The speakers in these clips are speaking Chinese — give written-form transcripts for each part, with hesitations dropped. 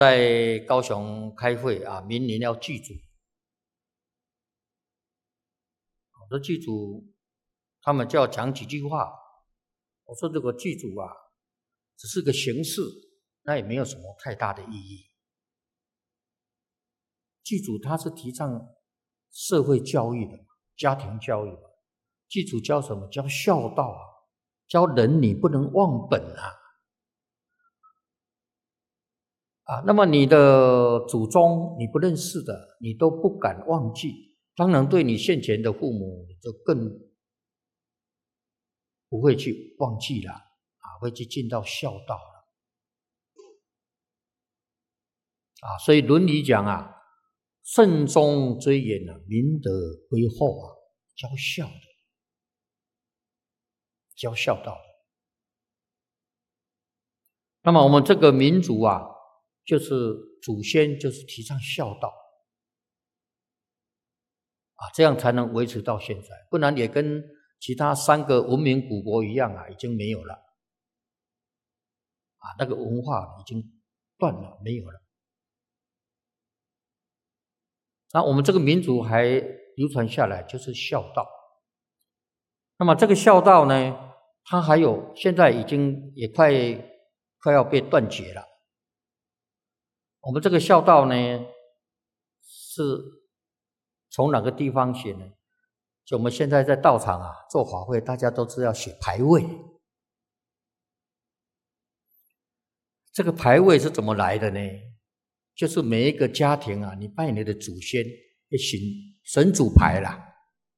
在高雄开会啊，明年要祭祖。我说祭祖，他们就要讲几句话。我说这个祭祖啊，只是个形式，那也没有什么太大的意义。祭祖它是提倡社会教育的，家庭教育的。祭祖教什么？教孝道啊，教人你不能忘本啊。那么你的祖宗你不认识的，你都不敢忘记，当然对你现前的父母，你就更不会去忘记了会去尽到孝道了所以《论语》讲慎终追远明德归厚教孝的，教孝道的。那么我们这个民族就是祖先就是提倡孝道这样才能维持到现在，不然也跟其他3个文明古国一样已经没有了那个文化已经断了，没有了。那我们这个民族还流传下来就是孝道。那么这个孝道呢，它还有现在已经也快要被断绝了。我们这个孝道呢，是从哪个地方写呢？就我们现在在道场做法会，大家都知道写牌位。这个牌位是怎么来的呢？就是每一个家庭你拜你的祖先会行神主牌啦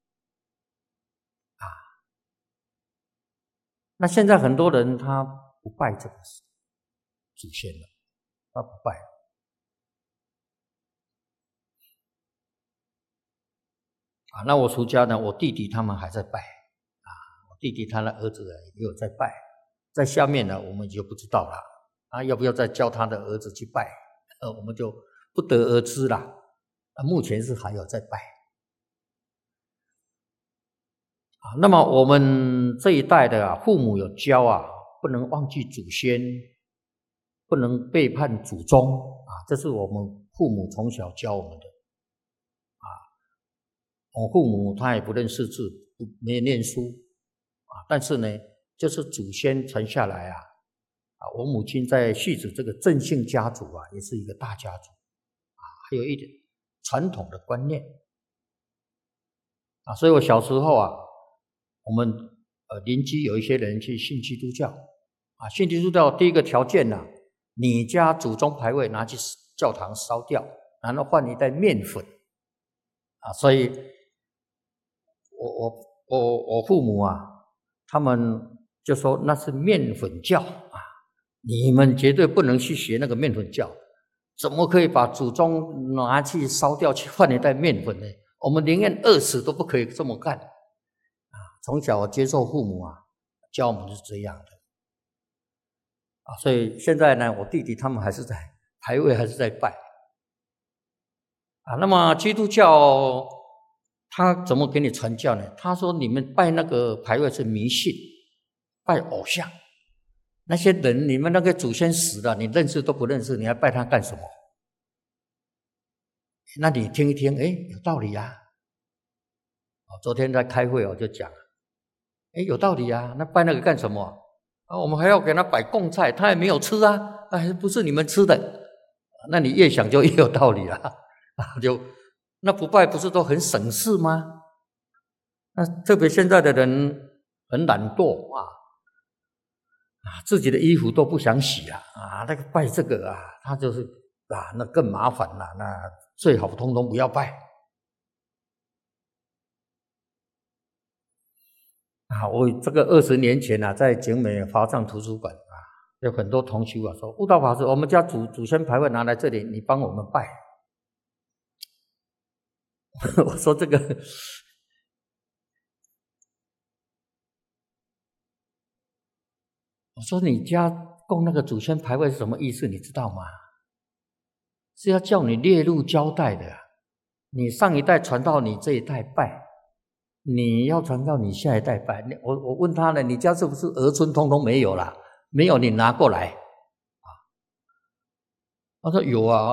那现在很多人他不拜这个祖先了，他不拜了。那我出家呢，我弟弟他们还在拜我弟弟他的儿子也有在拜，在下面呢我们就不知道了要不要再教他的儿子去拜我们就不得而知啦目前是还有在拜那么我们这一代的父母有教不能忘记祖先，不能背叛祖宗这是我们父母从小教我们的我父母他也不认识字，没有念书但是呢就是祖先传下来我母亲在戏子这个郑姓家族也是一个大家族还有一点传统的观念所以我小时候我们邻居有一些人去信基督教信基督教第一个条件你家祖宗牌位拿去教堂烧掉，然后换一袋面粉所以我父母他们就说那是面粉教你们绝对不能去学那个面粉教，怎么可以把祖宗拿去烧掉去换一袋面粉呢？我们宁愿饿死都不可以这么干从小我接受父母教我们是这样的所以现在呢我弟弟他们还是在牌位还是在拜那么基督教他怎么给你传教呢？他说你们拜那个牌位是迷信，拜偶像，那些人你们那个祖先死了你认识都不认识，你还拜他干什么？那你听一听有道理昨天在开会我就讲有道理那拜那个干什么我们还要给他摆供菜，他也没有吃不是你们吃的那你越想就越有道理了那不拜不是都很省事吗？那特别现在的人很懒惰自己的衣服都不想洗了那个拜这个他就是那更麻烦了，那最好通通不要拜我这个20年前在景美华藏图书馆有很多同修说悟道法师，我们家祖先牌位拿来这里，你帮我们拜我说这个我说你家供那个祖先牌位是什么意思你知道吗？是要叫你列入交代的你上一代传到你这一代拜，你要传到你下一代拜我问他了，你家是不是儿孙通通没有啦？没有你拿过来他说有啊。